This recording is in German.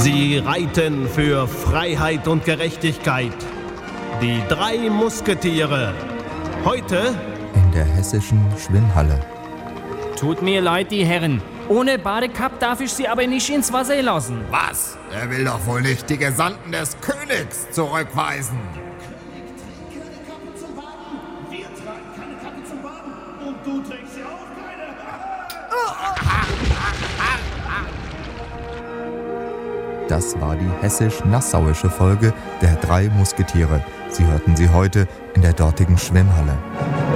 Sie reiten für Freiheit und Gerechtigkeit. Die 3 Musketiere. Heute in der hessischen Schwimmhalle. Tut mir leid, die Herren. Ohne Badekapp darf ich Sie aber nicht ins Wasser lassen. Was? Er will doch wohl nicht die Gesandten des Königs zurückweisen. Kappe zum Baden. Wir tragen keine Kappe zum Baden. Und du trägst ja auch keine. Das war die hessisch-nassauische Folge der 3 Musketiere. Sie hörten sie heute in der dortigen Schwimmhalle.